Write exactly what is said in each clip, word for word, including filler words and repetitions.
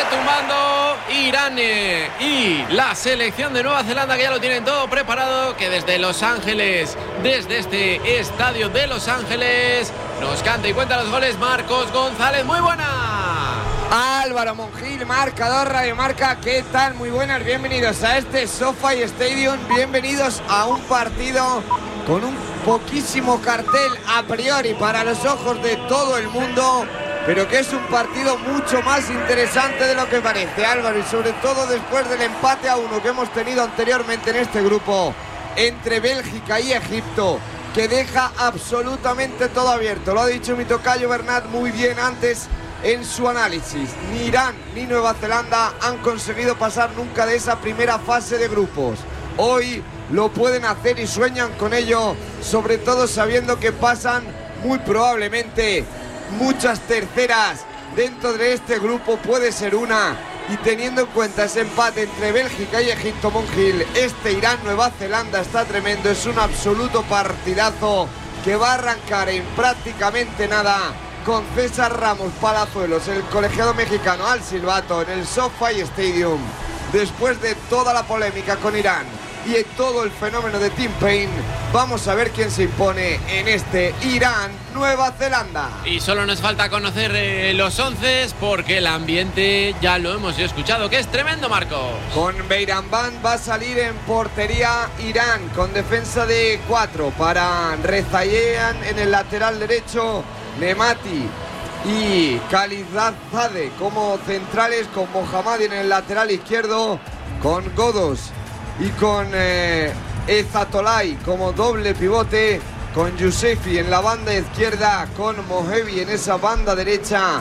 retumbando Irán eh, y la selección de Nueva Zelanda, que ya lo tienen todo preparado, que desde Los Ángeles, desde este estadio de Los Ángeles, nos canta y cuenta los goles Marcos González. Muy buena. Álvaro Monjil, marcador Radio Marca. ¿Qué tal? Muy buenas, bienvenidos a este SoFi Stadium, bienvenidos a un partido con un poquísimo cartel a priori para los ojos de todo el mundo, pero que es un partido mucho más interesante de lo que parece, Álvaro, y sobre todo después del empate a uno que hemos tenido anteriormente en este grupo entre Bélgica y Egipto, que deja absolutamente todo abierto. Lo ha dicho mi tocayo Bernat muy bien antes en su análisis. Ni Irán ni Nueva Zelanda han conseguido pasar nunca de esa primera fase de grupos. Hoy lo pueden hacer y sueñan con ello, sobre todo sabiendo que pasan muy probablemente muchas terceras dentro de este grupo, puede ser una, y teniendo en cuenta ese empate entre Bélgica y Egipto, Monjil, este Irán-Nueva Zelanda está tremendo, es un absoluto partidazo que va a arrancar en prácticamente nada, con César Ramos Palazuelos, el colegiado mexicano, al silbato en el SoFi Stadium, después de toda la polémica con Irán y en todo el fenómeno de Tim Paine. Vamos a ver quién se impone en este Irán-Nueva Zelanda. Y solo nos falta conocer eh, los once, porque el ambiente ya lo hemos escuchado, que es tremendo, Marcos. Con Beiranvand va a salir en portería Irán, con defensa de cuatro para Rezayean en el lateral derecho, Nemati y Khalizadzadeh como centrales, con Mohammadi en el lateral izquierdo, con Godos y con eh, Ezatolai como doble pivote, con Yousefi en la banda izquierda, con Mohebi en esa banda derecha.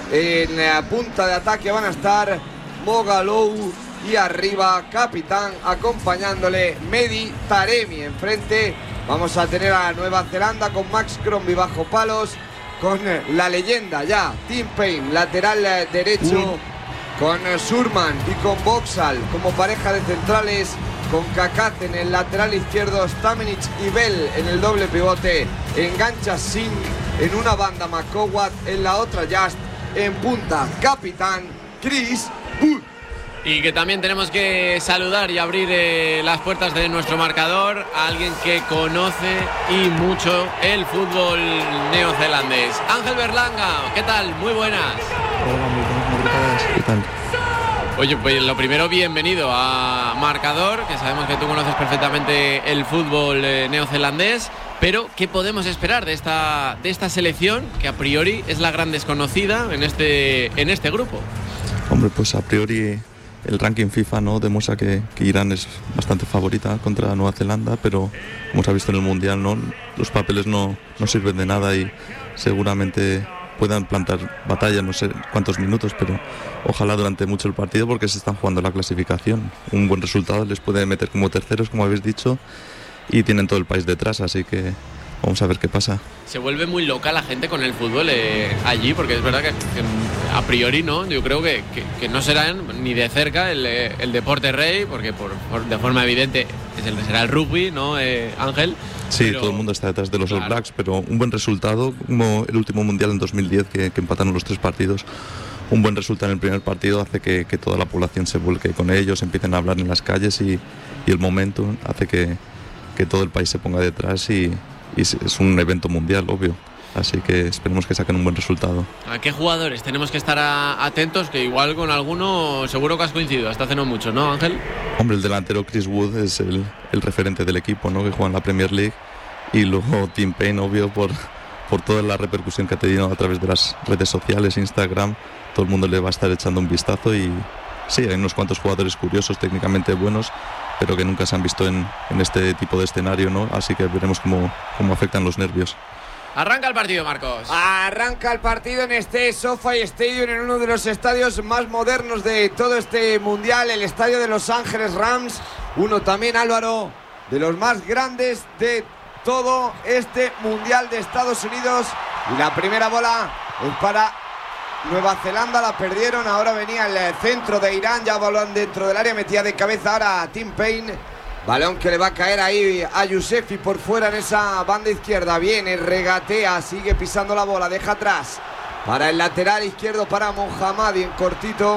En la punta de ataque van a estar Mogalou y arriba Capitán acompañándole Mehdi Taremi. Enfrente vamos a tener a Nueva Zelanda con Max Crombie bajo palos, con la leyenda ya Tim Paine lateral derecho, uh. con Surman y con Boxall como pareja de centrales, con Kakat en el lateral izquierdo, Stamenic y Bell en el doble pivote, engancha Singh en una banda, Makowat en la otra, Just en punta, Capitán Chris Wood. Y que también tenemos que saludar y abrir eh, las puertas de nuestro marcador a alguien que conoce y mucho el fútbol neozelandés. Ángel Berlanga, ¿qué tal? Muy buenas. Hola, muy buenas, muy buenas. ¿Qué tal? Oye, pues lo primero, bienvenido a Marcador, que sabemos que tú conoces perfectamente el fútbol eh, neozelandés, pero ¿qué podemos esperar de esta, de esta selección, que a priori es la gran desconocida en este, en este grupo? Hombre, pues a priori el ranking FIFA no demuestra que, que Irán es bastante favorita contra Nueva Zelanda, pero como se ha visto en el Mundial, no, los papeles no, no sirven de nada y seguramente puedan plantar batalla, no sé cuántos minutos, pero ojalá durante mucho el partido, porque se están jugando la clasificación. Un buen resultado les puede meter como terceros, como habéis dicho, y tienen todo el país detrás, así que vamos a ver qué pasa. Se vuelve muy loca la gente con el fútbol eh, allí, porque es verdad que, que a priori no, yo creo que, que, que no serán ni de cerca el, el deporte rey, porque por, por, de forma evidente es el, será el rugby, ¿no, eh, Ángel? Sí, pero, todo el mundo está detrás de los claro. All Blacks, pero un buen resultado, como el último Mundial en dos mil diez, que, que empataron los tres partidos. Un buen resultado en el primer partido hace que, que toda la población se vuelque con ellos, empiecen a hablar en las calles y, y el momento hace que, que todo el país se ponga detrás y, y es un evento mundial, obvio. Así que esperemos que saquen un buen resultado. ¿A qué jugadores tenemos que estar a, atentos? Que igual con alguno seguro que has coincidido hasta hace no mucho, ¿no, Ángel? Hombre, el delantero Chris Wood es el, el referente del equipo, ¿no?, que juega en la Premier League. Y luego Tim Paine, obvio, por, por toda la repercusión que ha tenido a través de las redes sociales, Instagram. Todo el mundo le va a estar echando un vistazo y sí, hay unos cuantos jugadores curiosos, técnicamente buenos, pero que nunca se han visto en, en este tipo de escenario, ¿no? Así que veremos cómo, cómo afectan los nervios. Arranca el partido, Marcos. Arranca el partido en este SoFi Stadium, en uno de los estadios más modernos de todo este mundial, el estadio de Los Ángeles Rams. Uno también, Álvaro, de los más grandes de todo este mundial de Estados Unidos. Y la primera bola es para Nueva Zelanda, la perdieron. Ahora venía el centro de Irán, ya balón dentro del área, metía de cabeza ahora a Tim Paine. Balón que le va a caer ahí a Yousefi por fuera en esa banda izquierda. Viene, regatea, sigue pisando la bola, deja atrás para el lateral izquierdo, para Mohammadi en cortito.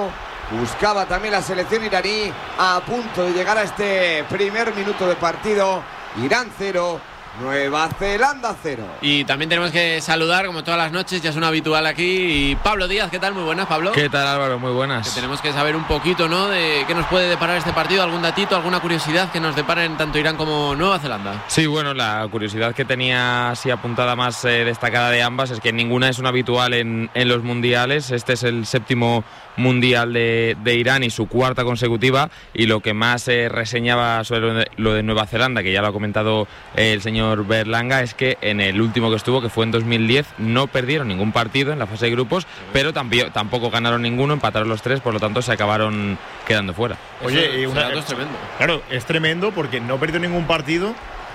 buscaba también la selección iraní a punto de llegar a este primer minuto de partido. Irán cero, Nueva Zelanda cero. Y también tenemos que saludar, como todas las noches, ya es un habitual aquí, y Pablo Díaz. ¿Qué tal? Muy buenas, Pablo. ¿Qué tal, Álvaro? Muy buenas. Que tenemos que saber un poquito, ¿no?, de qué nos puede deparar este partido, algún datito, alguna curiosidad que nos deparen tanto Irán como Nueva Zelanda. Sí, bueno, la curiosidad que tenía así apuntada más eh, destacada de ambas es que ninguna es un habitual en, en los mundiales. Este es el séptimo mundial de, de Irán y su cuarta consecutiva, y lo que más eh, reseñaba sobre lo de, lo de Nueva Zelanda, que ya lo ha comentado eh, el señor Berlanga, es que en el último que estuvo, que fue en dos mil diez, no perdieron ningún partido en la fase de grupos, pero tamp- tampoco ganaron ninguno, empataron los tres, por lo tanto se acabaron quedando fuera. Oye, Eso, una, es tremendo. Claro, es tremendo porque no perdió ningún partido.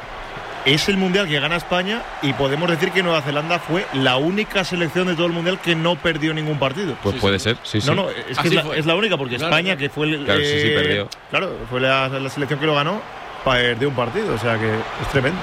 Es el mundial que gana España y podemos decir que Nueva Zelanda fue la única selección de todo el mundial que no perdió ningún partido. Pues Sí, puede sí. ser, sí, sí. No, no, es que Así es la, fue. es la única, porque Claro, España, claro. que fue el, Claro, sí, sí, eh, perdió. Claro, fue la, la selección que lo ganó, perdió un partido, o sea que es tremendo.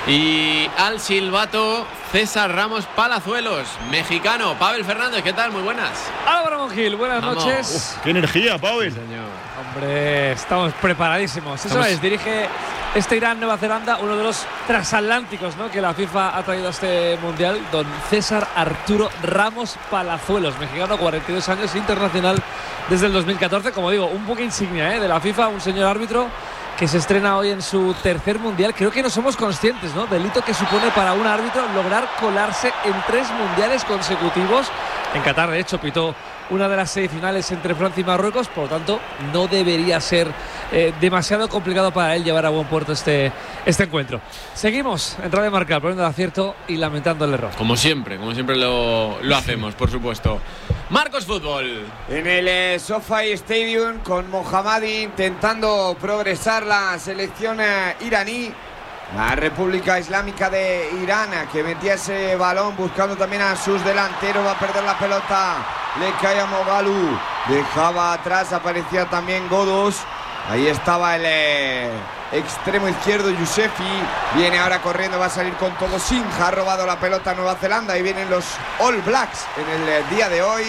Y al silbato, César Ramos Palazuelos, mexicano. Pavel Fernández, ¿qué tal? Muy buenas. Álvaro Monjil, buenas Vamos. noches. ¡Qué energía, Pavel! Señor. Hombre, estamos preparadísimos. Eso Estamos- es, dirige este Irán-Nueva Zelanda, uno de los transatlánticos, ¿no?, que la FIFA ha traído a este mundial, don César Arturo Ramos Palazuelos, mexicano, cuarenta y dos años, internacional desde el dos mil catorce. Como digo, un buque insignia, ¿eh?, de la FIFA, un señor árbitro que se estrena hoy en su tercer mundial. Creo que no somos conscientes, ¿no?, del hito que supone para un árbitro lograr colarse en tres mundiales consecutivos. En Qatar, de hecho, pitó una de las semifinales entre Francia y Marruecos, por lo tanto no debería ser eh, demasiado complicado para él llevar a buen puerto este, este encuentro. Seguimos en Radio Marca, poniendo el acierto y lamentando el error. Como siempre, como siempre lo, lo hacemos, por supuesto. Marcos Fútbol. En el eh, SoFi Stadium, con Mohammadi intentando progresar la selección eh, iraní. La República Islámica de Irán, que metía ese balón buscando también a sus delanteros. Va a perder la pelota, le cae a Mogalu, dejaba atrás, aparecía también Godos. Ahí estaba el eh, extremo izquierdo, Yusefi. Viene ahora corriendo, va a salir con todo. Sinja ha robado la pelota a Nueva Zelanda. Y vienen los All Blacks en el eh, día de hoy.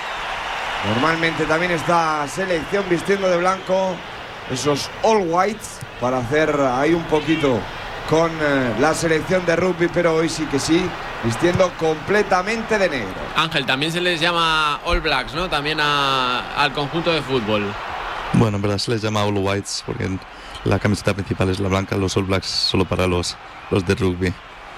Normalmente también esta selección vistiendo de blanco, esos All Whites, para hacer ahí un poquito con eh, la selección de rugby, pero hoy sí que sí, vistiendo completamente de negro. Ángel, también se les llama All Blacks, ¿no? También a- al conjunto de fútbol. Bueno, en verdad se les llama All Whites porque la camiseta principal es la blanca, los All Blacks solo para los, los de rugby.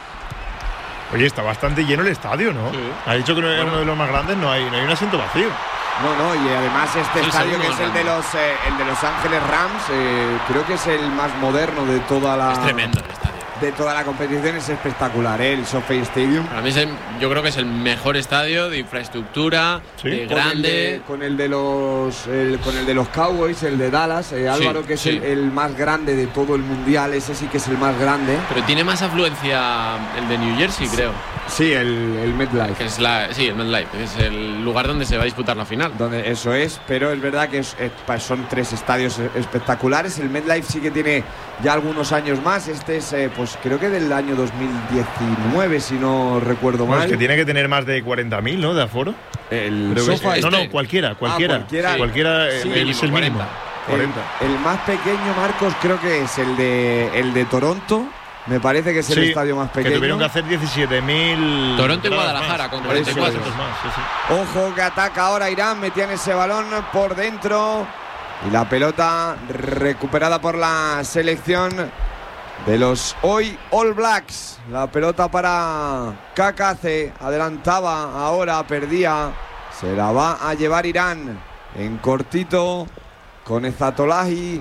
Oye, está bastante lleno el estadio, ¿no? Sí. Ha dicho que no era Bueno. uno de los más grandes, no hay, no hay un asiento vacío. No, no, y además este Sí, estadio, segundo que es más el de grande. los eh, el de Los Ángeles Rams, eh, creo que es el más moderno de toda la Es tremendo el estadio. de toda la competición. Es espectacular, ¿eh? El SoFi Stadium. Para mí es el- yo creo que es el mejor estadio de infraestructura, Sí. de Con el grande. de, con el de los el- con el de los Cowboys, el de Dallas, eh, Álvaro, que es sí. el, el más grande de todo el mundial. Ese sí que es el más grande. Pero tiene más afluencia el de New Jersey, creo. Sí, el, el MetLife. Que es la, sí, el MetLife. Es el lugar donde se va a disputar la final. Donde eso es, pero es verdad que es- es- pa- son tres estadios e- espectaculares. El MetLife sí que tiene ya algunos años más. Este es, eh, pues creo que del año dos mil diecinueve, si no recuerdo Bueno, mal. es que tiene que tener más de cuarenta mil, ¿no?, de aforo. El Creo que SoFi. sí. No, no, este. cualquiera, cualquiera. Ah, cualquiera. Cualquiera, eh, Sí, es mínimo, el mínimo. cuarenta. cuarenta. El, el más pequeño, Marcos, creo que es el de el de Toronto. Me parece que es el Sí, estadio más pequeño. Que tuvieron que hacer diecisiete mil. Toronto y Guadalajara con cuarenta y cuatro. Más, sí, sí. Ojo que ataca ahora Irán, metían ese balón por dentro. Y la pelota recuperada por la selección de los hoy All Blacks. La pelota para Kakaze. Adelantaba, ahora perdía. Se la va a llevar Irán en cortito con Ezatolahi.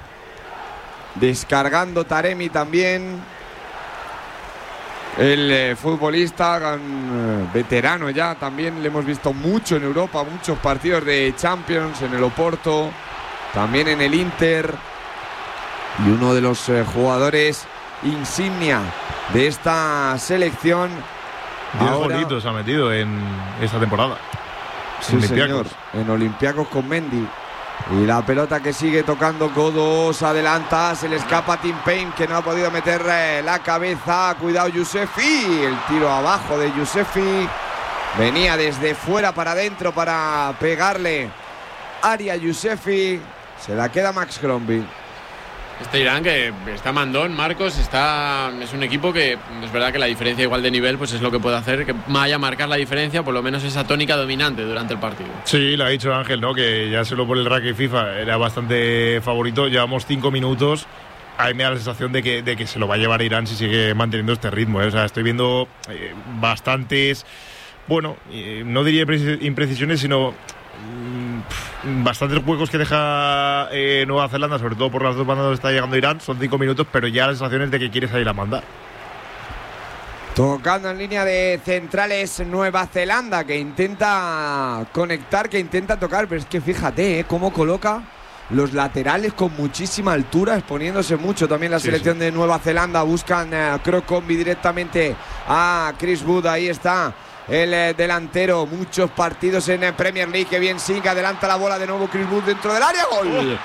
Descargando Taremi también. El eh, futbolista gan- eh, veterano ya, también le hemos visto mucho en Europa, muchos partidos de Champions, en el Oporto, también en el Inter, y uno de los eh, jugadores insignia de esta selección. Diez Ahora- golitos ha metido en esta temporada. Sí, Olympiacos. señor, en Olympiacos con Mendy. Y la pelota que sigue tocando Godos, adelanta, se le escapa a Tim Payne, que no ha podido meter eh, la cabeza. Cuidado Yusefi, el tiro abajo de Yusefi. Venía desde fuera para adentro para pegarle Aria Yousefi, se la queda Max Gronby. Este Irán que está mandón, Marcos, está es un equipo que es verdad que la diferencia igual de nivel pues es lo que puede hacer que vaya a marcar la diferencia, por lo menos esa tónica dominante durante el partido. Sí, lo ha dicho Ángel, ¿no? Que ya solo por el ranking FIFA era bastante favorito. Llevamos cinco minutos. A mí me da la sensación de que, de que se lo va a llevar Irán si sigue manteniendo este ritmo, ¿eh? O sea, estoy viendo eh, bastantes, bueno, eh, no diría imprecisiones, sino bastantes huecos que deja eh, Nueva Zelanda, sobre todo por las dos bandas donde está llegando Irán. Son cinco minutos, pero ya la sensación es de que quiere salir a mandar. Tocando en línea de centrales Nueva Zelanda, que intenta conectar, que intenta tocar, pero es que fíjate eh, cómo coloca los laterales con muchísima altura, exponiéndose mucho también la sí, selección sí. de Nueva Zelanda. Buscan a uh, Crocombi directamente a Chris Wood, ahí está el eh, delantero, muchos partidos en eh, Premier League, que bien sigue, adelanta la bola de nuevo Chris Wood dentro del área, gol, oh.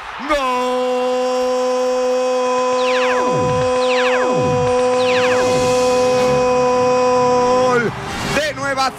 gol de Nueva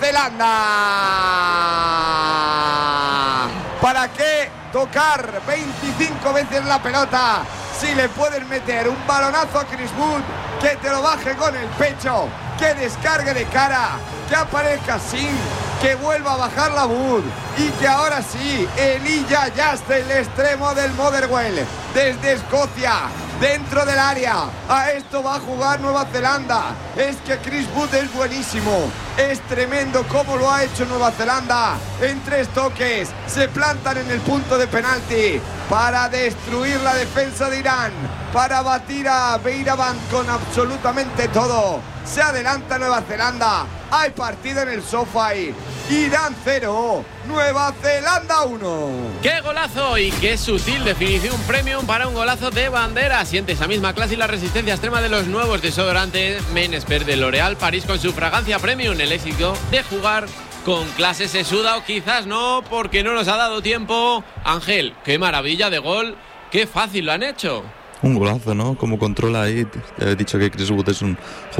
Zelanda. ¿Para qué tocar veinticinco veces la pelota si le puedes meter un balonazo a Chris Wood, que te lo baje con el pecho, que descargue de cara, que aparezca sin, que vuelva a bajar la Wood y que ahora sí, Elijah Just, el extremo del Motherwell, desde Escocia, dentro del área, a esto va a jugar Nueva Zelanda. Es que Chris Wood es buenísimo, es tremendo como lo ha hecho Nueva Zelanda. En tres toques se plantan en el punto de penalti para destruir la defensa de Irán, para batir a Beiravand con absolutamente todo. Se adelanta Nueva Zelanda, hay partido en el SoFi. Irán cero, Nueva Zelanda uno. ¡Qué golazo! Y qué sutil definición premium para un golazo de bandera. Siente esa misma clase y la resistencia extrema de los nuevos desodorantes Men Expert de L'Oréal París con su fragancia premium. El éxito de jugar con clase se suda, o quizás no, porque no nos ha dado tiempo. Ángel, qué maravilla de gol, qué fácil lo han hecho. Un golazo, ¿no? Como controla ahí. Te he dicho que Chris Wood es un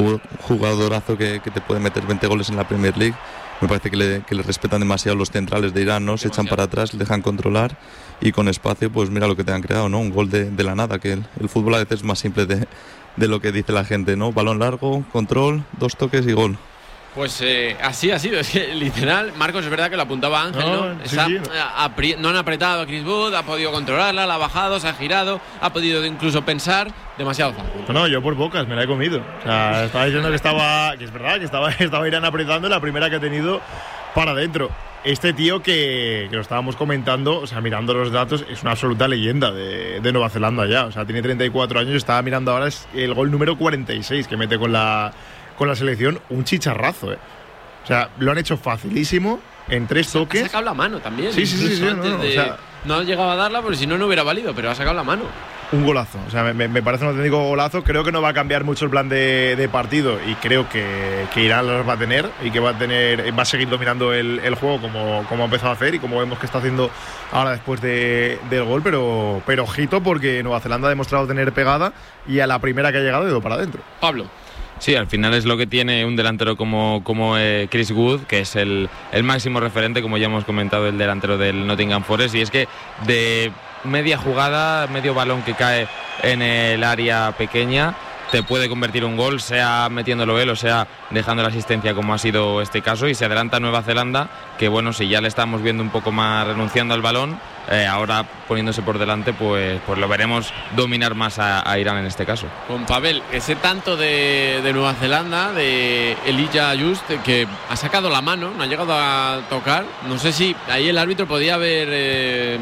jugadorazo que, que te puede meter veinte goles en la Premier League. Me parece que le, que le respetan demasiado los centrales de Irán, ¿no? Se demasiado. Echan para atrás, le dejan controlar y con espacio, pues mira lo que te han creado, ¿no? Un gol de, de la nada, que el, el fútbol a veces es más simple de, de lo que dice la gente, ¿no? Balón largo, control, dos toques y gol. Pues eh, así ha sido, es que literal, Marcos, es verdad que lo apuntaba Ángel, ¿no? ¿no? Sí, Esa, sí. apri- no han apretado a Chris Wood, ha podido controlarla, la ha bajado, se ha girado, ha podido incluso pensar, demasiado fácil. No, no, yo por bocas me la he comido. O sea, estaba diciendo que estaba, que es verdad, que estaba, estaba Irán apretando, la primera que ha tenido para adentro. Este tío que, que lo estábamos comentando, o sea, mirando los datos, es una absoluta leyenda de, de Nueva Zelanda ya. O sea, tiene treinta y cuatro años, estaba mirando ahora, es el gol número cuarenta y seis que mete con la... con la selección, un chicharrazo, ¿eh? O sea, lo han hecho facilísimo, en tres toques. Ha sacado la mano también. Sí, sí, sí, sí, no, no, no, de, o sea, no llegaba a darla porque si no, no hubiera valido, pero ha sacado la mano. Un golazo, o sea, me, me parece un auténtico golazo. Creo que no va a cambiar mucho el plan de, de partido y creo que, que Irán los va a tener y que va a tener va a seguir dominando el, el juego como, como ha empezado a hacer y como vemos que está haciendo ahora después de, del gol, pero, pero ojito porque Nueva Zelanda ha demostrado tener pegada y a la primera que ha llegado ha ido para adentro. Pablo. Sí, al final es lo que tiene un delantero como, como eh, Chris Wood, que es el, el máximo referente, como ya hemos comentado, el delantero del Nottingham Forest, y es que de media jugada, medio balón que cae en el área pequeña, te puede convertir un gol, sea metiéndolo él o sea dejando la asistencia, como ha sido este caso, y se adelanta Nueva Zelanda, que bueno, si ya le estamos viendo un poco más renunciando al balón, eh, ahora poniéndose por delante, pues, pues lo veremos dominar más a, a Irán en este caso. Con Pavel, ese tanto de, de Nueva Zelanda, de Elijah Just, que ha sacado la mano, no ha llegado a tocar, no sé si ahí el árbitro podía haber eh,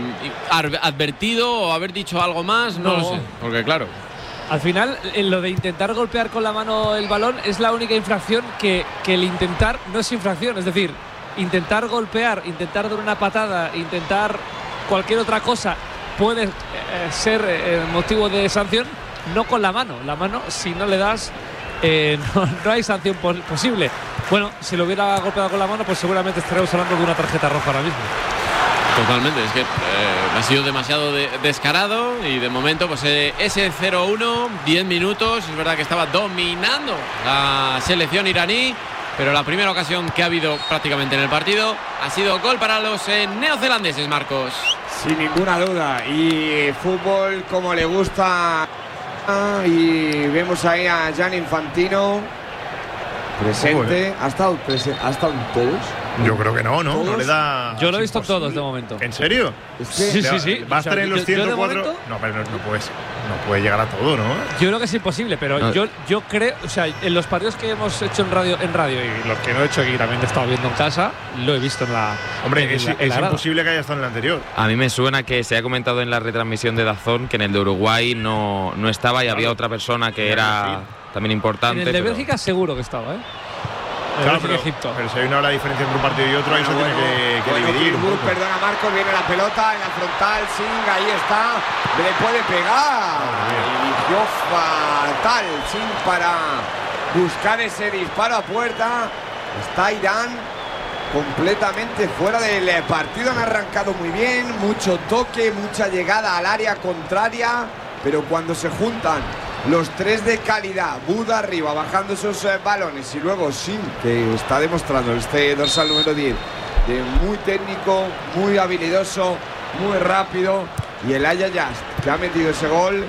advertido o haber dicho algo más, no, no lo sé, porque claro... Al final, lo de intentar golpear con la mano el balón es la única infracción que, que el intentar no es infracción. Es decir, intentar golpear, intentar dar una patada, intentar cualquier otra cosa puede eh, ser eh, motivo de sanción, no con la mano. La mano, si no le das, eh, no, no hay sanción pos- posible. Bueno, si lo hubiera golpeado con la mano, pues seguramente estaríamos hablando de una tarjeta roja ahora mismo. Totalmente, es que eh, ha sido demasiado de, descarado y de momento pues eh, ese cero uno, diez minutos, es verdad que estaba dominando la selección iraní, pero la primera ocasión que ha habido prácticamente en el partido ha sido gol para los eh, neozelandeses, Marcos. Sin ninguna duda. Y fútbol como le gusta. Y vemos ahí a Gianni Infantino presente. ¿Ha estado, prese ¿Ha estado en todos? Yo creo que no, ¿no? ¿Todos? No le da. Yo lo he visto todos de momento. ¿En serio? Es que Sí, sí, sí. ¿Va a O sea, estar en los yo- yo de ciento cuatro? momento- No, pero no, no puede ser. No puede llegar a todo, ¿no? Yo creo que es imposible, pero No. yo, yo creo, o sea, en los partidos que hemos hecho en radio, en radio y los que no he hecho aquí también he estado viendo en casa, lo he visto en la. Hombre, en es, la- en la es grada. imposible que haya estado en el anterior. A mí me suena que se ha comentado en la retransmisión de DAZN que en el de Uruguay no, no estaba y había otra persona que era también importante. En el de pero- Bélgica seguro que estaba, ¿eh? En Claro, Bélgica, pero, Egipto. pero si hay una hora de diferencia entre un partido y otro, ahí se Bueno, tiene que, que bueno, dividir. un Kirkwood, poco. perdona Marcos, viene la pelota en la frontal, Singh, ahí está, le puede pegar. Eligió fatal Singh para buscar ese disparo a puerta. Está Irán completamente fuera del partido, han arrancado muy bien, mucho toque, mucha llegada al área contraria, pero cuando se juntan los tres de calidad, Buda arriba bajando esos eh, balones y luego Singh, que está demostrando este dorsal número diez, de muy técnico, muy habilidoso, muy rápido, y el Ayayas, que ha metido ese gol,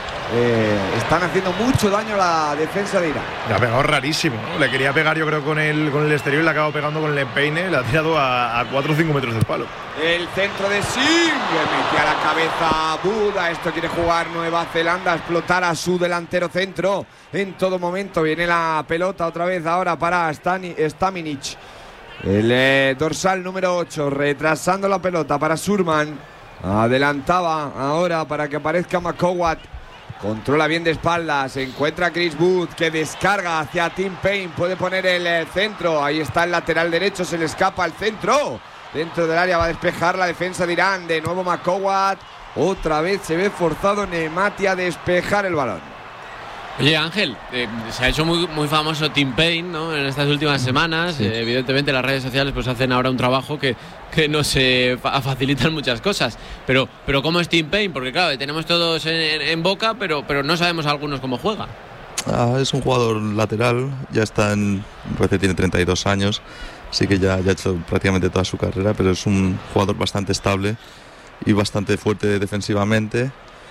eh, están haciendo mucho daño a la defensa de Irán. Le ha pegado rarísimo, ¿no? Le quería pegar yo creo con el, con el exterior y le ha acabado pegando con el empeine, le ha tirado a, a cuatro o cinco metros del palo. El centro de Singh, le metía la cabeza a Buda. Esto quiere jugar Nueva Zelanda, explotar a su delantero centro en todo momento. Viene la pelota otra vez ahora para Stani, Staminic, el eh, dorsal número ocho, retrasando la pelota para Surman. Adelantaba ahora para que aparezca McCowat. Controla bien de espaldas, se encuentra Chris Wood, que descarga hacia Tim Payne, puede poner el eh, centro, ahí está el lateral derecho, se le escapa el centro, dentro del área va a despejar la defensa de Irán, de nuevo McCowat, otra vez se ve forzado Nemati a despejar el balón. Oye, Ángel, eh, se ha hecho muy, muy famoso Tim Payne, ¿no? En estas últimas semanas. Sí. Eh, evidentemente las redes sociales pues hacen ahora un trabajo que, que nos eh, fa facilitan muchas cosas. Pero, pero ¿cómo es Tim Payne? Porque claro, le tenemos todos en, en boca, pero, pero no sabemos algunos cómo juega. Ah, es un jugador lateral, ya está en, me parece que tiene treinta y dos años, así que ya, ya ha hecho prácticamente toda su carrera, pero es un jugador bastante estable y bastante fuerte defensivamente.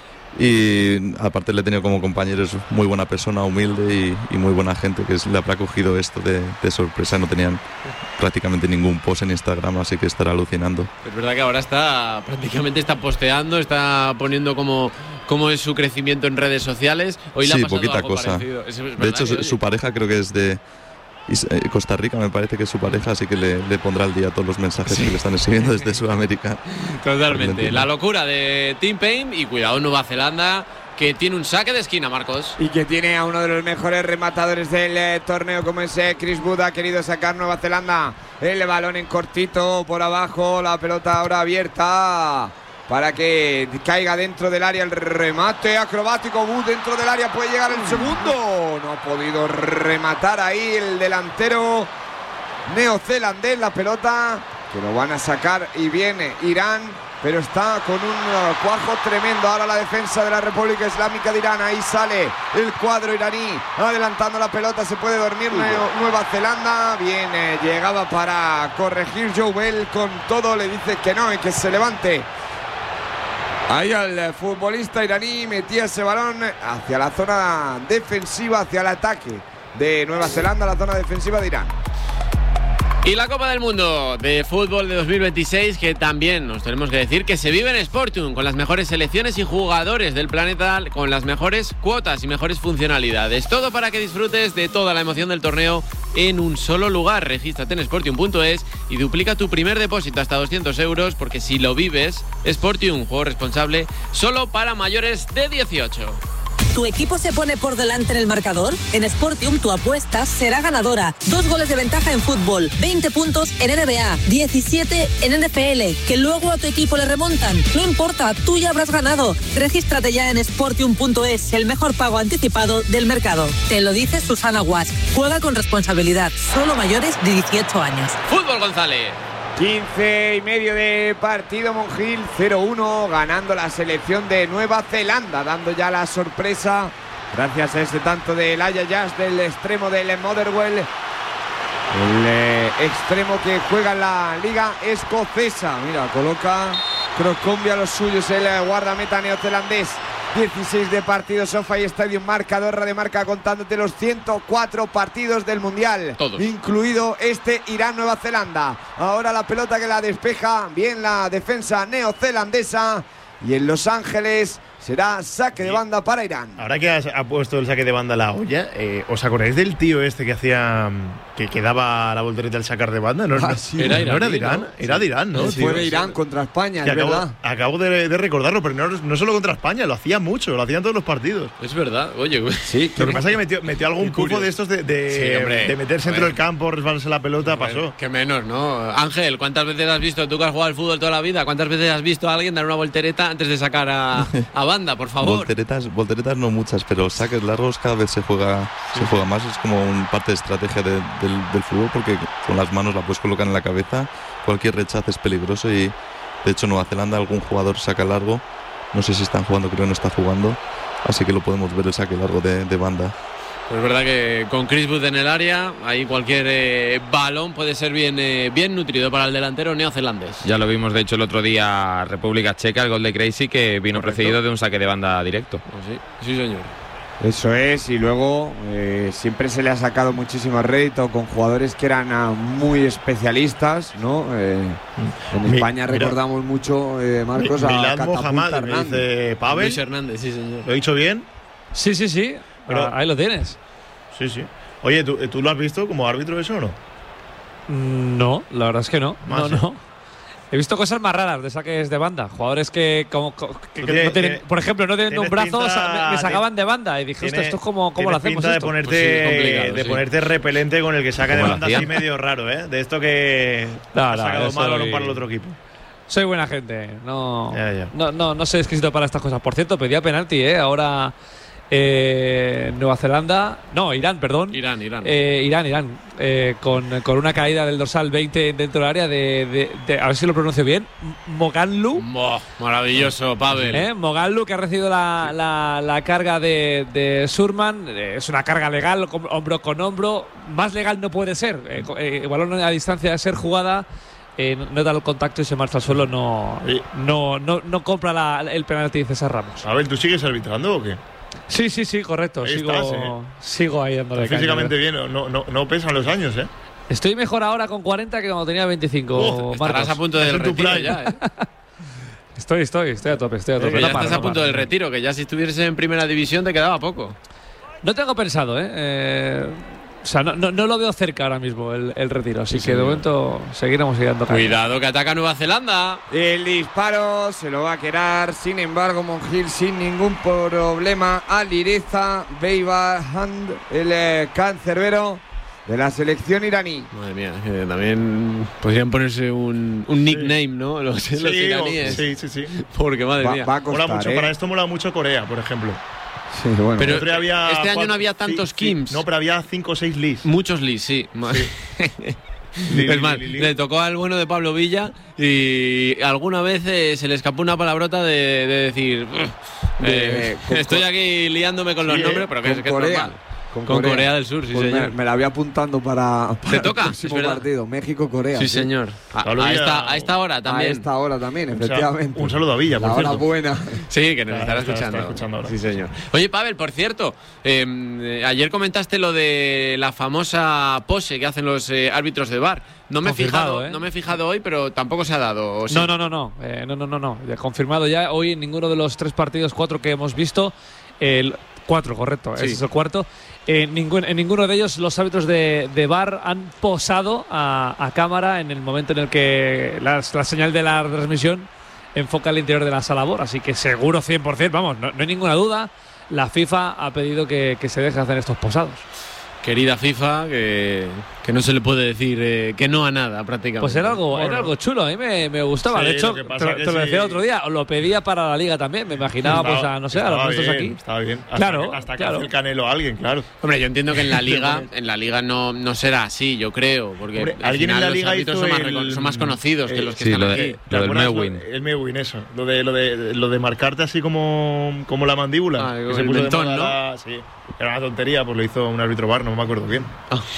Y aparte le he tenido como compañero, es muy buena persona, humilde y, y muy buena gente, que es, le habrá cogido esto de, de sorpresa. No tenían prácticamente ningún post en Instagram, así que estará alucinando. Es verdad que ahora está prácticamente está posteando, está poniendo como cómo es su crecimiento en redes sociales. Hoy le Sí, ha pasado poquita algo cosa. parecido. Es verdad, De hecho, ¿eh? su, Oye. su pareja creo que es de Is- eh, Costa Rica, me parece que es su pareja, así que le, le pondrá al día todos los mensajes Sí. que le están escribiendo desde Sudamérica. Totalmente. La locura de Tim Payne y cuidado Nueva Zelanda, que tiene un saque de esquina, Marcos. Y que tiene a uno de los mejores rematadores del eh, torneo como es eh, Chris Wood. Ha querido sacar Nueva Zelanda el balón en cortito por abajo, la pelota ahora abierta para que caiga dentro del área el remate acrobático. Wood dentro del área, puede llegar el segundo, no ha podido rematar ahí el delantero neozelandés. La pelota que lo van a sacar y viene Irán, pero está con un uh, cuajo tremendo ahora la defensa de la República Islámica de Irán. Ahí sale el cuadro iraní adelantando la pelota, se puede dormir Nue- Nueva Zelanda. Viene, llegaba para corregir Joe Bell, con todo le dice que no y que se levante. Ahí al futbolista iraní, metía ese balón hacia la zona defensiva, hacia el ataque de Nueva Zelanda, la zona defensiva de Irán. Y la Copa del Mundo de Fútbol de dos mil veintiséis, que también nos tenemos que decir que se vive en Sportium, con las mejores selecciones y jugadores del planeta, con las mejores cuotas y mejores funcionalidades. Todo para que disfrutes de toda la emoción del torneo en un solo lugar. Regístrate en sportium punto es y duplica tu primer depósito hasta doscientos euros, porque si lo vives, Sportium, juego responsable, solo para mayores de dieciocho. ¿Tu equipo se pone por delante en el marcador? En Sportium tu apuesta será ganadora. Dos goles de ventaja en fútbol, veinte puntos en N B A, diecisiete en N F L, que luego a tu equipo le remontan. No importa, tú ya habrás ganado. Regístrate ya en sportium punto es, el mejor pago anticipado del mercado. Te lo dice Susana Guas. Juega con responsabilidad, solo mayores de dieciocho años. Fútbol González. quince y medio de partido, Monjil, cero uno, ganando la selección de Nueva Zelanda, dando ya la sorpresa gracias a ese tanto del Ayayas, del extremo del Motherwell, el eh, extremo que juega en la liga escocesa. Mira, coloca Croscombia los suyos, el guardameta neozelandés. dieciséis de partido, SoFi Stadium, marcador de marca contándote los ciento cuatro partidos del Mundial. Todos. Incluido este Irán-Nueva Zelanda. Ahora la pelota que la despeja bien la defensa neozelandesa. Y en Los Ángeles será saque de banda para Irán. Ahora que has, ha puesto el saque de banda la olla, eh, ¿os acordáis del tío este que hacía que, que daba la voltereta al sacar de banda? No, Ah, no, sí. era, Era no era de iraní, Irán, ¿no? era de Irán, ¿no? Fue tío? de Irán contra España, Que es acabo, verdad. acabo de, de recordarlo, pero no, no solo contra España, lo hacía mucho, lo hacían todos los partidos. Es verdad, oye. Sí, Lo que pasa es que metió, metió algún Qué pufo curioso. de estos de, de, Sí, hombre. de meterse A dentro ver. del campo, resbalarse la pelota, pasó. Que menos, ¿no? Ángel, ¿cuántas veces has visto, tú que has jugado al fútbol toda la vida, cuántas veces has visto a alguien dar una voltereta antes de sacar a, a banda, por favor? Volteretas, volteretas no muchas, pero saques largos cada vez se juega, se juega más. Es como un parte de estrategia de- del, del fútbol, porque con las manos la puedes colocar en la cabeza. Cualquier rechazo es peligroso y, de hecho, Nueva Zelanda algún jugador saca largo. No sé si están jugando, creo que no está jugando. Así que lo podemos ver el saque largo de, de banda. Pues es verdad que con Chris Wood en el área, ahí cualquier eh, balón puede ser bien, eh, bien nutrido para el delantero neozelandés. Ya lo vimos, de hecho, el otro día República Checa, el gol de Crazy, que vino Correcto. precedido de un saque de banda directo. Pues sí, sí, señor. Eso es, y luego eh, siempre se le ha sacado muchísimo rédito con jugadores que eran ah, muy especialistas, ¿no? Eh, en Mi- España mira. recordamos mucho, eh, Marcos, Mi- a Milad Catapulta Mohamed, me Hernández. dice Pavel. Luis Hernández, sí, señor. ¿Lo he dicho bien? Sí, sí, sí. Pero- Ah, ahí lo tienes. Sí, sí. Oye, ¿tú, ¿tú lo has visto como árbitro eso o no? Mm, No, la verdad es que no. Más, no, ¿eh? no. He visto cosas más raras de saques de banda. Jugadores que, como, co- que- que Tiene- no tienen, tiene- por ejemplo, no teniendo un tienes brazo, pinta- sa- me, me sacaban de banda. Y dije, Tiene- hostia, ¿esto es como, cómo lo tienes hacemos? pinta de esto? ponerte, Pues sí, complicado, de sí. ponerte repelente con el que saca de ¿Cómo lo banda así hacían? medio raro, ¿eh? De esto que No, ha no, sacado yo mal o no soy- para el otro equipo. Soy buena gente. No, Ya, ya. no, no, no soy exquisito para estas cosas. Por cierto, pedía penalti, ¿eh? Ahora eh, Nueva Zelanda. No, Irán, perdón. Irán, Irán. Eh, Irán, Irán. Eh, con, con una caída del dorsal veinte dentro del área de, de- de- a ver si lo pronuncio bien, Moganlu. Boh, maravilloso, Pavel. ¿Eh? Moganlu, que ha recibido la, la- la carga de, de Surman. Eh, es una carga legal, com- hombro con hombro. Más legal no puede ser. Eh, co- eh, el balón a distancia de ser jugada. Eh, no- no da el contacto y se marcha al suelo. No, Sí. no, no, no compra la- el penalti de César Ramos. A ver, ¿tú sigues arbitrando o qué? Sí, sí, sí, correcto. Ahí Sigo, estás, ¿eh? sigo ahí dándole Estás caña. físicamente bien, no, no, no pesan los años, ¿eh? Estoy mejor ahora con cuarenta que cuando tenía veinticinco. Oh, Estarás Marcos. a punto Estás del en tu retiro prime. ya, ¿eh? Estoy, estoy, estoy a tope, estoy a Que tope. ya No paro, estás a no punto paro. del retiro, que ya si estuvieses en primera división te quedaba poco. No tengo pensado, ¿eh? Eh, o sea, no, no, no lo veo cerca ahora mismo el, el retiro, así que de momento seguiremos dando caña. Cuidado que ataca Nueva Zelanda. El disparo se lo va a quedar, sin embargo, Monjil sin ningún problema. Alireza Beibahand, el eh, cancerbero de la selección iraní. Madre mía, que también podrían ponerse un, un nickname, ¿no? Los, los Sí, iraníes. sí, sí, sí. Porque, madre Va, mía. va a Mola costar, mucho, ¿eh? para esto mola mucho Corea, por ejemplo. Sí, bueno. Pero El otro día había este año cuatro- no había ci- tantos ci- Kims. No, pero había cinco o seis Lis. Muchos Lis, sí. Li, Es li, más, li, li. le tocó al bueno de Pablo Villa y alguna vez eh, se le escapó una palabrota de, de decir "Ugh, De- eh, con- estoy aquí liándome con los Sí, nombres, pero que con es, que es Corea. normal. Con Corea del Sur, sí, Pues me, señor. me la voy apuntando para, para ¿Te toca? el próximo Es verdad. partido. México-Corea. Sí, señor. A, Pablo a Villa- esta, a esta hora A también. esta hora también, Un sa- efectivamente. un saludo a Villa, por La hora cierto. buena. Sí, que nos Claro, estará está- escuchando. está escuchando ahora. Sí, señor. Oye, Pavel, por cierto, eh, eh, ayer comentaste lo de la famosa pose que hacen los eh, árbitros de V A R. No me, he Confirmado, fijado, ¿eh? no me he fijado hoy, pero tampoco se ha dado. ¿o sí? No, no, no, no, eh, no, no, no, no. Ya confirmado ya hoy en ninguno de los tres partidos, cuatro que hemos visto, el cuatro, correcto, Sí. ese es el cuarto. En, ningún, en ninguno de ellos los árbitros de, de V A R han posado a, a cámara en el momento en el que la, la señal de la transmisión enfoca al interior de la sala V A R, así que seguro cien por ciento, vamos, no, no hay ninguna duda, la FIFA ha pedido que, que se deje hacer estos posados. Querida FIFA, que, que no se le puede decir eh, que no a nada prácticamente. Pues era algo, Bueno. era algo chulo, a mí me, me gustaba. Sí, de hecho, lo que te, pasa lo- que te lo decía sí. el otro día, lo pedía para la liga también, me imaginaba pues a, no sé, a los estaba nuestros bien, aquí. Estaba bien. Hasta Claro, que, hasta que claro. hace el canelo a alguien, claro. Hombre, yo entiendo que en la liga, en la liga no, no será así, yo creo, porque Hombre, al alguien en final la los liga árbitros hizo son más, el- reco- son más conocidos que eh, los que sí, están lo aquí. de- ¿Te Lo del acuerdas? Mewin. El Mewin, eso. Lo de, lo de, lo de marcarte así como, como la mandíbula. Ah, que el se puso de mentón, moda ¿no? la- sí. Era una tontería, pues lo hizo un árbitro V A R, no me acuerdo bien.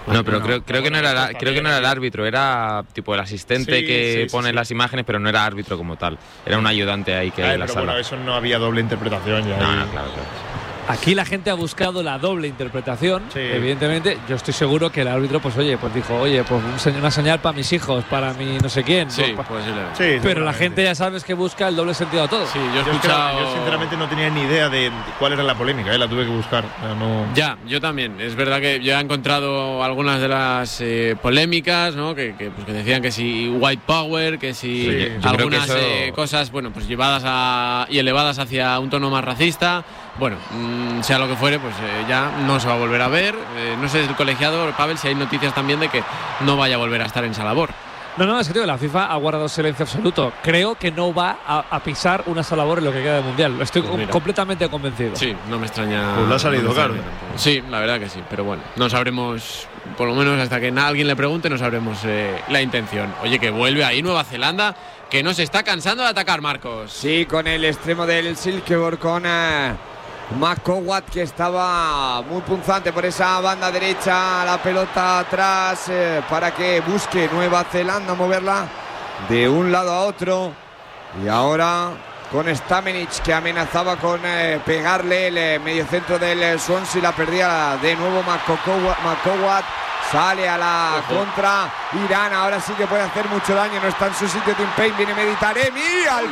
No, pero creo, creo que no era creo que no era el árbitro, era tipo el asistente Sí, que sí, pone sí, las imágenes, pero no era árbitro como tal. Era un ayudante ahí que Ay, en la pero sala. bueno, eso no había doble interpretación ya. No, ahí. no, claro, claro. Aquí la gente ha buscado la doble interpretación. Sí. Evidentemente, yo estoy seguro que el árbitro, pues oye, pues dijo, oye, pues un señ- una señal para mis hijos, para mi no sé quién. Sí, ¿no? Pa- posiblemente. Sí, Pero la seguramente. gente ya sabes que busca el doble sentido a todo. Sí, yo he Yo, es que escuchado. no- yo sinceramente no tenía ni idea de cuál era la polémica, ¿eh? La tuve que buscar. O sea, no... Ya, yo también. Es verdad que yo he encontrado algunas de las eh, polémicas, ¿no? Que, que, pues, que decían que si white power, que si Sí, yo creo algunas que eso- eh, cosas, bueno, pues llevadas a, y elevadas hacia un tono más racista. Bueno, mmm, sea lo que fuere, pues eh, ya no se va a volver a ver. Eh, no sé, el colegiado, Pavel, si hay noticias también de que no vaya a volver a estar en esa labor. No, no, es que tío, la FIFA ha guardado silencio absoluto. Creo que no va a, a pisar una sola labor en lo que queda de mundial. Estoy Pues com- mira. completamente convencido. Sí, no me extraña. Pues le ha salido no me caro. extraña tampoco. Sí, la verdad que sí, pero bueno, no sabremos, por lo menos hasta que na- alguien le pregunte, no sabremos eh, la intención. Oye, que vuelve ahí Nueva Zelanda, que no se está cansando de atacar, Marcos. Sí, con el extremo del Silkeborg, con eh, McCowat, que estaba muy punzante por esa banda derecha, la pelota atrás eh, para que busque Nueva Zelanda moverla de un lado a otro. Y ahora con Stamenic, que amenazaba con eh, pegarle el eh, mediocentro del eh, Swansea, la perdía de nuevo McCowat, McCowat. Sale a la Ojo. contra Irán, ahora sí que puede hacer mucho daño, no está en su sitio Tim Payne, viene Meditaremi al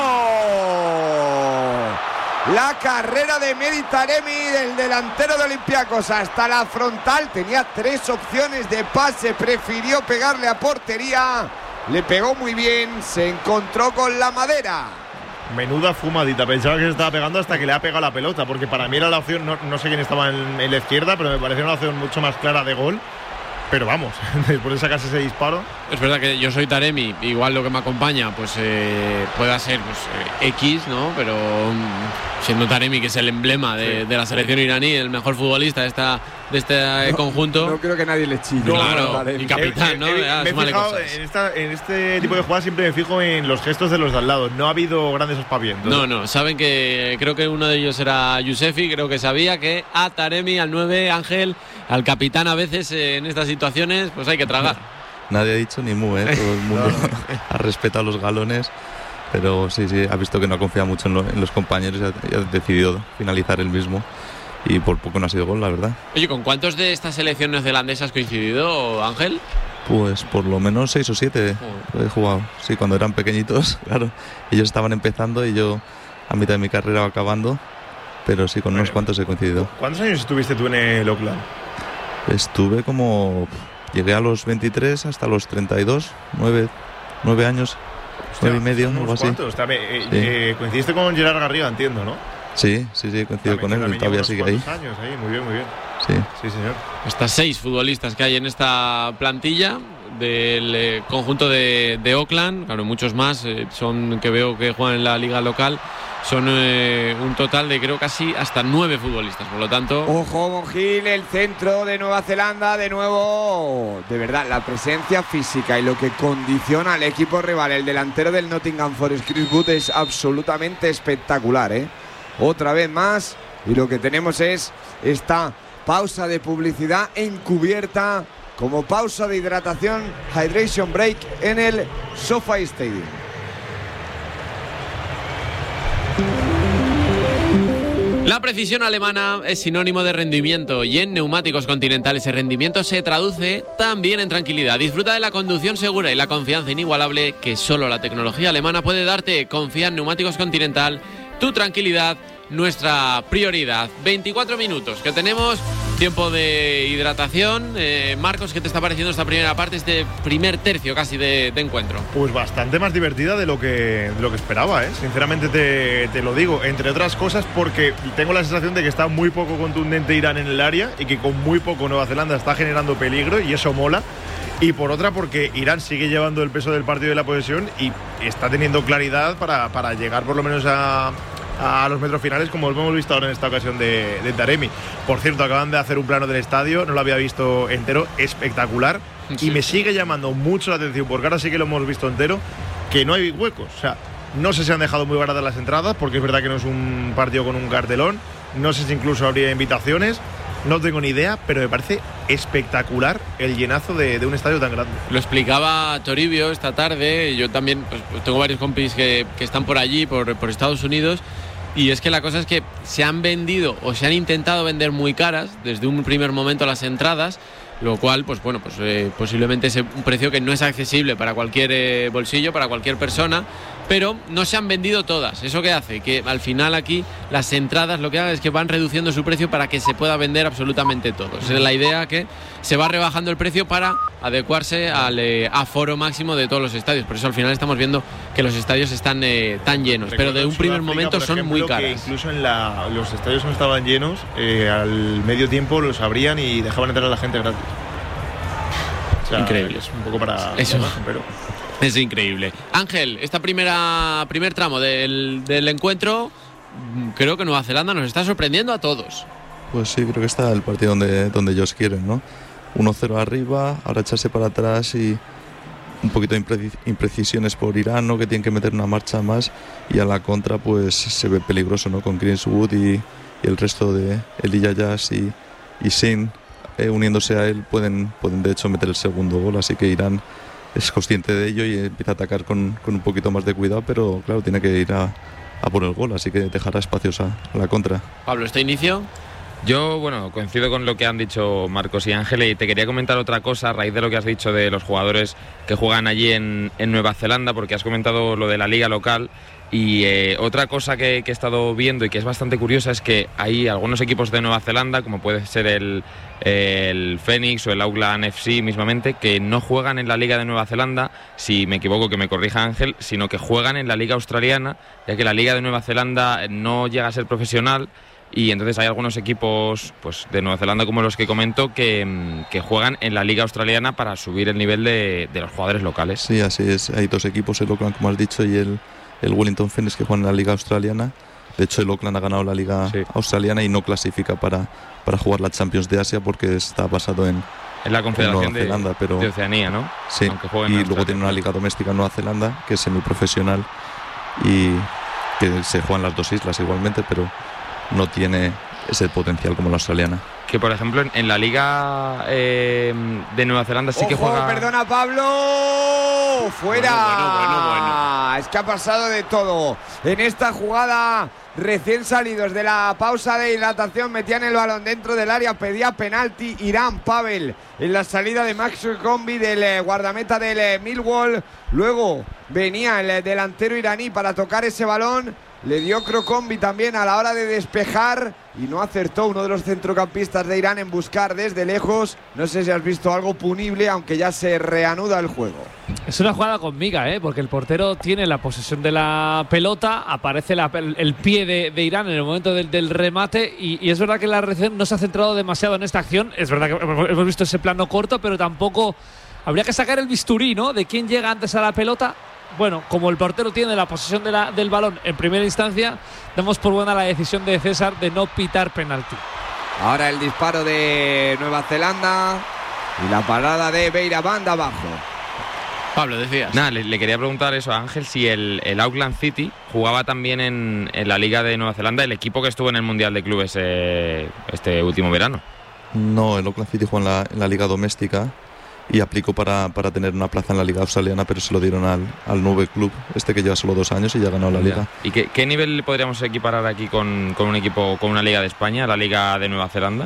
palo. La carrera de Meditaremi, del delantero de Olympiacos, hasta la frontal, tenía tres opciones de pase, prefirió pegarle a portería, le pegó muy bien, se encontró con la madera. Menuda fumadita, pensaba que se estaba pegando hasta que le ha pegado la pelota, porque para mí era la opción, no, no sé quién estaba en, en la izquierda, pero me parecía una opción mucho más clara de gol. Pero vamos, después de sacarse ese disparo. Es verdad que yo soy Taremi, igual lo que me acompaña, pues eh, pueda ser pues, eh, X, ¿no? Pero mm, siendo Taremi, que es el emblema de, Sí. de la selección iraní, el mejor futbolista de, esta, de este eh, conjunto. No creo que nadie le chille. Claro, Taremi. y capitán, ¿no? Ya, me he súmale fijado cosas. en, esta, en este tipo de jugadas, siempre me fijo en los gestos de los de al lado. No ha habido grandes aspavientos. No, no, saben que creo que uno de ellos era Yusefi, creo que sabía que a Taremi, al nueve, Ángel, al capitán a veces eh, en estas situaciones, pues hay que tragar. Nadie ha dicho ni mu, ¿eh? Todo el mundo ha respetado los galones, pero sí, sí, ha visto que no confía mucho en, lo- en los compañeros y ha, y ha decidido finalizar él mismo. Y por poco no ha sido gol, la verdad. Oye, ¿con cuántos de esta selección neozelandesa has coincidido, Ángel? Pues por lo menos seis o siete he jugado. Sí, cuando eran pequeñitos, claro. Ellos estaban empezando y yo a mitad de mi carrera acabando, pero sí, con unos Bueno. cuantos he coincidido. ¿Cuántos años estuviste tú en el Oakland? Estuve como... Llegué a los veintitrés hasta los treinta y dos, nueve, nueve años, nueve y medio, son algo unos así. cuantos. También, eh, Sí. eh, coincidiste con Gerard Garriga, entiendo, ¿no? Sí, sí, sí, coincido También- con él, también él todavía lleva sigue unos ahí. cuantos años ahí, muy bien, muy bien. Sí. Sí, señor. Estas seis futbolistas que hay en esta plantilla del eh, conjunto de, de Oakland, claro, muchos más eh, son que veo que juegan en la liga local, son eh, un total de creo casi hasta nueve futbolistas, por lo tanto... Ojo, Monjil, el centro de Nueva Zelanda, de nuevo, de verdad, la presencia física y lo que condiciona al equipo rival, el delantero del Nottingham Forest, Chris Wood, es absolutamente espectacular, ¿eh? Otra vez más, y lo que tenemos es esta pausa de publicidad encubierta como pausa de hidratación, hydration break en el SoFi Stadium. La precisión alemana es sinónimo de rendimiento y en Neumáticos Continental ese rendimiento se traduce también en tranquilidad. Disfruta de la conducción segura y la confianza inigualable que solo la tecnología alemana puede darte. Confía en Neumáticos Continental, tu tranquilidad, nuestra prioridad. veinticuatro minutos que tenemos, tiempo de hidratación. Eh, Marcos, ¿qué te está pareciendo esta primera parte, este primer tercio casi de, de encuentro? Pues bastante más divertida de lo que, de lo que esperaba, ¿eh? Sinceramente te, te lo digo, entre otras cosas porque tengo la sensación de que está muy poco contundente Irán en el área y que con muy poco Nueva Zelanda está generando peligro y eso mola. Y por otra porque Irán sigue llevando el peso del partido de la posesión y está teniendo claridad para, para llegar por lo menos a, a los metros finales, como lo hemos visto ahora en esta ocasión de, de Taremi. Por cierto, acaban de hacer un plano del estadio, no lo había visto entero, espectacular. Sí. Y me sigue llamando mucho la atención, porque ahora sí que lo hemos visto entero, que no hay huecos. O sea, no sé si han dejado muy baratas las entradas, porque es verdad que no es un partido con un cartelón. No sé si incluso habría invitaciones. No tengo ni idea, pero me parece espectacular el llenazo de, de un estadio tan grande. Lo explicaba Toribio esta tarde. Yo también pues, tengo varios compis que, que están por allí, por, por Estados Unidos. Y es que la cosa es que se han vendido o se han intentado vender muy caras desde un primer momento las entradas, lo cual, pues bueno, pues eh, posiblemente es un precio que no es accesible para cualquier eh, bolsillo, para cualquier persona, pero no se han vendido todas. ¿Eso qué hace? Que al final aquí las entradas lo que hagan es que van reduciendo su precio para que se pueda vender absolutamente todo. Esa es la idea, que se va rebajando el precio para adecuarse al eh, aforo máximo de todos los estadios. Por eso al final estamos viendo que los estadios están eh, tan llenos, pero de un primer momento son ejemplo, muy caras. Que incluso en la, los estadios no estaban llenos, eh, al medio tiempo los abrían y dejaban entrar a la gente gratis. O sea, increíble. Es un poco para... Eso. para pero... Es increíble. Ángel, esta primera primer tramo del, del encuentro, creo que Nueva Zelanda nos está sorprendiendo a todos. Pues sí, creo que está el partido donde, donde ellos quieren, ¿no? uno cero arriba, ahora echarse para atrás y un poquito de imprecis- imprecisiones por Irán, ¿no? Que tienen que meter una marcha más, y a la contra pues se ve peligroso, ¿no? Con Greenswood y, y el resto de Elijah Jazz y, y Sin eh, uniéndose a él pueden, pueden de hecho meter el segundo gol, así que Irán es consciente de ello y empieza a atacar con, con un poquito más de cuidado, pero claro, tiene que ir a, a por el gol, así que dejará espacios a, a la contra. Pablo, ¿este inicio? Yo, bueno, coincido con lo que han dicho Marcos y Ángel, y te quería comentar otra cosa a raíz de lo que has dicho de los jugadores que juegan allí en, en Nueva Zelanda, porque has comentado lo de la liga local. Y eh, otra cosa que, que he estado viendo y que es bastante curiosa es que hay algunos equipos de Nueva Zelanda, como puede ser el, el Phoenix o el Auckland F C mismamente, que no juegan en la Liga de Nueva Zelanda, si me equivoco que me corrija Ángel, sino que juegan en la Liga Australiana, ya que la Liga de Nueva Zelanda no llega a ser profesional. Y entonces hay algunos equipos pues, de Nueva Zelanda, como los que comento, que, que juegan en la Liga Australiana para subir el nivel de, de los jugadores locales. Sí, así es. Hay dos equipos, el Auckland, como has dicho, y el, el Wellington Phoenix, que juegan en la Liga Australiana. De hecho, el Auckland ha ganado la Liga sí. Australiana y no clasifica para, para jugar la Champions de Asia porque está basado en, en la Confederación en Nueva Zelanda, de, pero, de Oceanía, ¿no? Sí, y luego tiene una liga doméstica en Nueva Zelanda, que es semiprofesional y que se juegan las dos islas igualmente, pero no tiene ese potencial como la australiana. Que por ejemplo en, en la liga eh, de Nueva Zelanda sí ¡Ojo, que juega... perdona Pablo! ¡Fuera! Bueno, bueno, bueno, bueno. Es que ha pasado de todo. En esta jugada, recién salidos de la pausa de dilatación, metían el balón dentro del área, pedía penalti Irán Pavel en la salida de Max Combi, del eh, guardameta del eh, Millwall. Luego venía el eh, delantero iraní para tocar ese balón. Le dio Crocombi también a la hora de despejar y no acertó uno de los centrocampistas de Irán en buscar desde lejos. No sé si has visto algo punible, aunque ya se reanuda el juego. Es una jugada con miga, ¿eh? Porque el portero tiene la posesión de la pelota, aparece la, el, el pie de, de Irán en el momento del, del remate y, y es verdad que la reacción no se ha centrado demasiado en esta acción. Es verdad que hemos visto ese plano corto, pero tampoco habría que sacar el bisturí, ¿no? De quién llega antes a la pelota. Bueno, como el portero tiene la posesión de la, del balón en primera instancia, damos por buena la decisión de César de no pitar penalti. Ahora el disparo de Nueva Zelanda y la parada de Beira Banda abajo. Pablo, decías. Nada, le, le quería preguntar eso a Ángel, si el, el Auckland City jugaba también en, en la Liga de Nueva Zelanda, el equipo que estuvo en el Mundial de Clubes eh, este último verano. No, el Auckland City juega en la, en la Liga Doméstica y aplicó para, para tener una plaza en la Liga Australiana, pero se lo dieron al, al Nube Club, este que lleva solo dos años y ya ha ganado la Liga. ¿Y qué, qué nivel podríamos equiparar aquí con, con un equipo, con una Liga de España, la Liga de Nueva Zelanda?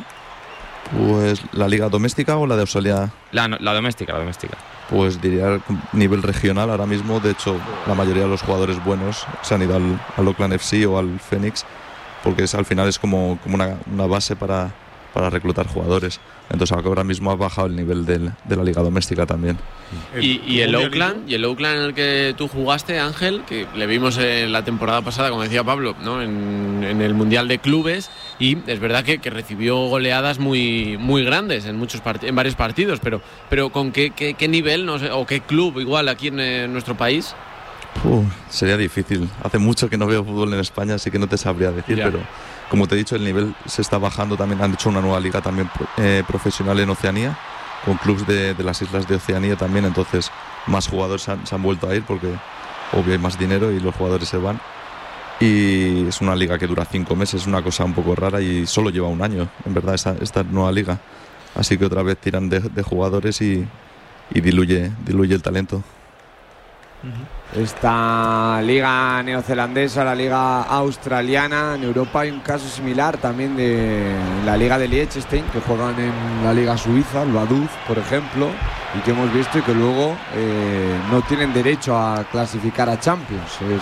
Pues la Liga Doméstica o la de Australia. La, la doméstica, la doméstica. Pues diría nivel regional ahora mismo. De hecho, la mayoría de los jugadores buenos se han ido al, al Auckland F C o al Phoenix, porque es, al final es como, como una, una base para, para reclutar jugadores. Entonces ahora mismo ha bajado el nivel del, de la Liga Doméstica también. Y, y el Auckland, y el Auckland en el que tú jugaste, Ángel, que le vimos en la temporada pasada, como decía Pablo, ¿no? en, en el Mundial de Clubes, y es verdad que, que recibió goleadas muy, muy grandes en muchos part- en varios partidos, pero, pero ¿con qué, qué, qué nivel, no sé, o qué club igual aquí en, en nuestro país? Uh, sería difícil. Hace mucho que no veo fútbol en España, así que no te sabría decir, ya. Pero como te he dicho, el nivel se está bajando también. Han hecho una nueva liga también eh, profesional en Oceanía, con clubes de, de las islas de Oceanía también, entonces más jugadores se han, se han vuelto a ir porque obvio hay más dinero y los jugadores se van. Y es una liga que dura cinco meses, una cosa un poco rara y solo lleva un año, en verdad, esta, esta nueva liga. así que otra vez tiran de, de jugadores y, y diluye, diluye el talento. Esta liga neozelandesa, la liga australiana, en Europa hay un caso similar también de la liga de Liechtenstein, que juegan en la liga suiza, el Vaduz, por ejemplo, y que hemos visto y que luego eh, no tienen derecho a clasificar a Champions. Es